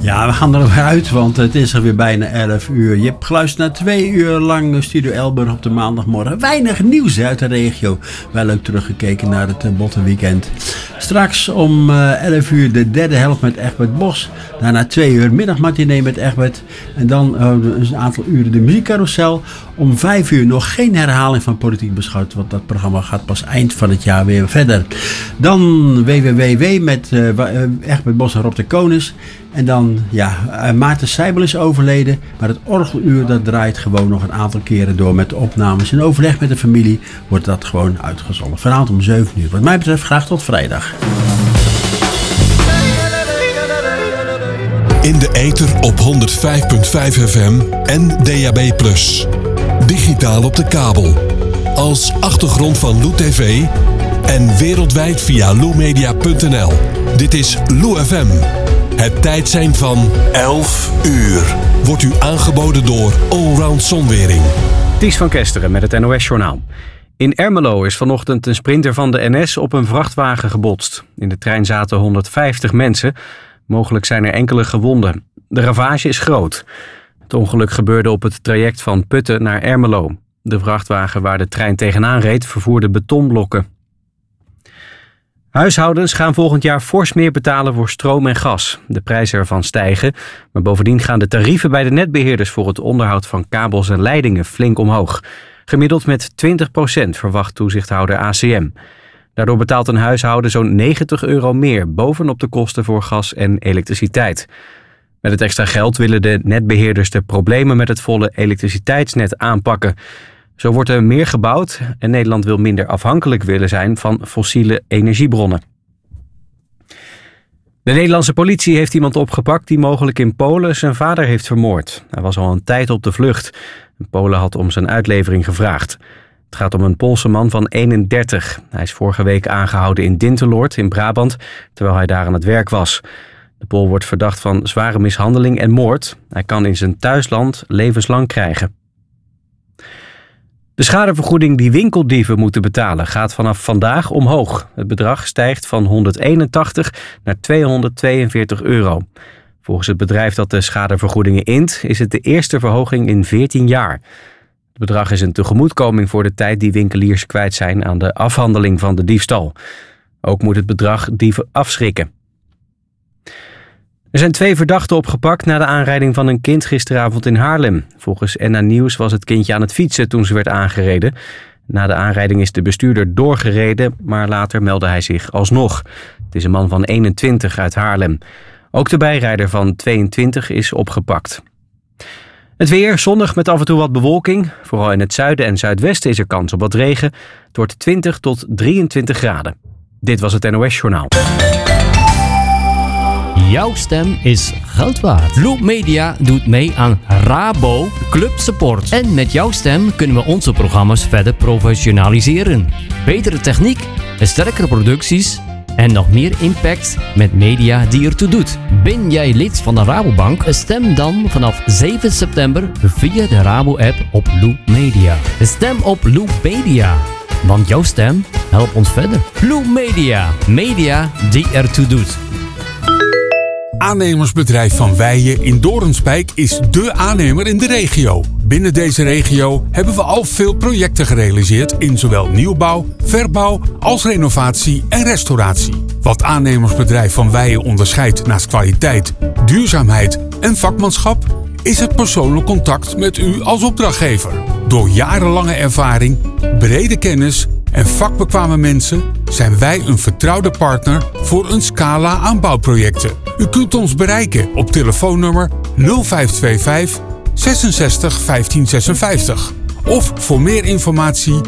Ja, we gaan er weer uit, want het is alweer bijna 11 uur. Je hebt geluisterd naar 2 uur lang Studio Elburg op de maandagmorgen. Weinig nieuws uit de regio. Wel leuk teruggekeken naar het Bottenweekend. Straks om 11 uur de derde helft met Egbert Bos. Daarna 2 uur middagmatinee met Egbert. En dan een aantal uren de muziekcarousel. Om 5 uur nog geen herhaling van Politiek Beschouwd, want dat programma gaat pas eind van het jaar weer verder. Dan WWW met Egbert Bos en Rob de Konis. En dan, Maarten Seibel is overleden, maar het orgeluur dat draait gewoon nog een aantal keren door met de opnames. In overleg met de familie wordt dat gewoon uitgezonden. Vanavond om 7 uur. Wat mij betreft graag tot vrijdag. In de ether op 105.5 FM en DAB+. Digitaal op de kabel. Als achtergrond van Lou TV en wereldwijd via loumedia.nl. Dit is Lou FM. Het tijdsein van 11 uur. Wordt u aangeboden door Allround Zonwering. Ties van Kesteren met het NOS-journaal. In Ermelo is vanochtend een sprinter van de NS op een vrachtwagen gebotst. In de trein zaten 150 mensen. Mogelijk zijn er enkele gewonden. De ravage is groot. Het ongeluk gebeurde op het traject van Putten naar Ermelo. De vrachtwagen waar de trein tegenaan reed vervoerde betonblokken. Huishoudens gaan volgend jaar fors meer betalen voor stroom en gas. De prijzen ervan stijgen, maar bovendien gaan de tarieven bij de netbeheerders voor het onderhoud van kabels en leidingen flink omhoog. Gemiddeld met 20% verwacht toezichthouder ACM. Daardoor betaalt een huishouden zo'n €90 meer bovenop de kosten voor gas en elektriciteit. Met het extra geld willen de netbeheerders de problemen met het volle elektriciteitsnet aanpakken. Zo wordt er meer gebouwd en Nederland wil minder afhankelijk willen zijn van fossiele energiebronnen. De Nederlandse politie heeft iemand opgepakt die mogelijk in Polen zijn vader heeft vermoord. Hij was al een tijd op de vlucht. Polen had om zijn uitlevering gevraagd. Het gaat om een Poolse man van 31. Hij is vorige week aangehouden in Dinteloord in Brabant, terwijl hij daar aan het werk was. De Pool wordt verdacht van zware mishandeling en moord. Hij kan in zijn thuisland levenslang krijgen. De schadevergoeding die winkeldieven moeten betalen gaat vanaf vandaag omhoog. Het bedrag stijgt van €181 naar €242. Volgens het bedrijf dat de schadevergoedingen int, is het de eerste verhoging in 14 jaar. Het bedrag is een tegemoetkoming voor de tijd die winkeliers kwijt zijn aan de afhandeling van de diefstal. Ook moet het bedrag dieven afschrikken. Er zijn 2 verdachten opgepakt na de aanrijding van een kind gisteravond in Haarlem. Volgens NA Nieuws was het kindje aan het fietsen toen ze werd aangereden. Na de aanrijding is de bestuurder doorgereden, maar later meldde hij zich alsnog. Het is een man van 21 uit Haarlem. Ook de bijrijder van 22 is opgepakt. Het weer, zonnig met af en toe wat bewolking. Vooral in het zuiden en zuidwesten is er kans op wat regen. Het wordt 20 tot 23 graden. Dit was het NOS-journaal. Jouw stem is geld waard. Lou Media doet mee aan Rabo Club Support. En met jouw stem kunnen we onze programma's verder professionaliseren. Betere techniek, sterkere producties en nog meer impact met media die ertoe doet. Ben jij lid van de Rabobank? Stem dan vanaf 7 september via de Rabo-app op Lou Media. Stem op Lou Media, want jouw stem helpt ons verder. Lou Media, media die ertoe doet. Aannemersbedrijf Van Weijen in Doornspijk is dé aannemer in de regio. Binnen deze regio hebben we al veel projecten gerealiseerd in zowel nieuwbouw, verbouw als renovatie en restauratie. Wat aannemersbedrijf Van Weijen onderscheidt naast kwaliteit, duurzaamheid en vakmanschap is het persoonlijk contact met u als opdrachtgever. Door jarenlange ervaring, brede kennis en vakbekwame mensen zijn wij een vertrouwde partner voor een scala aan bouwprojecten. U kunt ons bereiken op telefoonnummer 0525 66 15 56. Of voor meer informatie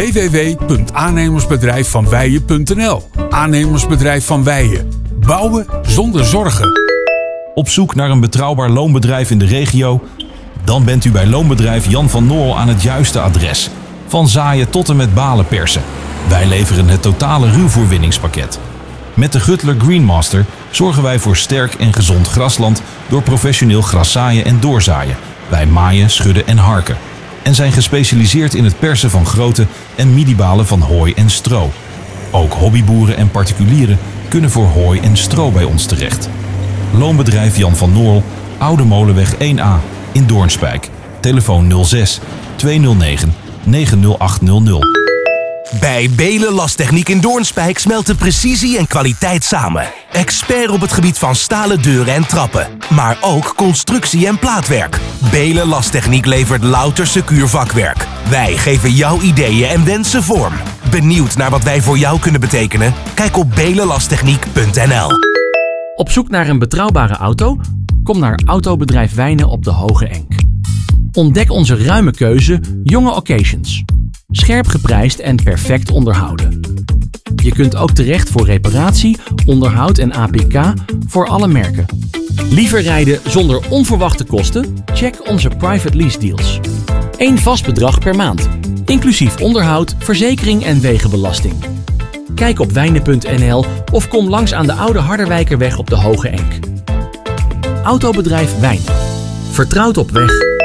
www.aannemersbedrijfvanweijen.nl. Aannemersbedrijf Van Weijen. Bouwen zonder zorgen. Op zoek naar een betrouwbaar loonbedrijf in de regio? Dan bent u bij loonbedrijf Jan van Noorl aan het juiste adres. Van zaaien tot en met balen persen. Wij leveren het totale ruwvoorwinningspakket. Met de Gutler Greenmaster zorgen wij voor sterk en gezond grasland door professioneel graszaaien en doorzaaien. Wij maaien, schudden en harken. En zijn gespecialiseerd in het persen van grote en midibalen van hooi en stro. Ook hobbyboeren en particulieren kunnen voor hooi en stro bij ons terecht. Loonbedrijf Jan van Noorl, Oude Molenweg 1A in Doornspijk. Telefoon 06 209 90800. Bij Belen Lastechniek in Doornspijk smelten precisie en kwaliteit samen. Expert op het gebied van stalen deuren en trappen. Maar ook constructie en plaatwerk. Belen Lastechniek levert louter secuur vakwerk. Wij geven jouw ideeën en wensen vorm. Benieuwd naar wat wij voor jou kunnen betekenen? Kijk op belenlasttechniek.nl. Op zoek naar een betrouwbare auto? Kom naar Autobedrijf Wijnen op de Hoge Enk. Ontdek onze ruime keuze jonge occasions. Scherp geprijsd en perfect onderhouden. Je kunt ook terecht voor reparatie, onderhoud en APK voor alle merken. Liever rijden zonder onverwachte kosten? Check onze private lease deals. 1 vast bedrag per maand, inclusief onderhoud, verzekering en wegenbelasting. Kijk op wijnen.nl of kom langs aan de Oude Harderwijkerweg op de Hoge Enk. Autobedrijf Wijnen. Vertrouwd op weg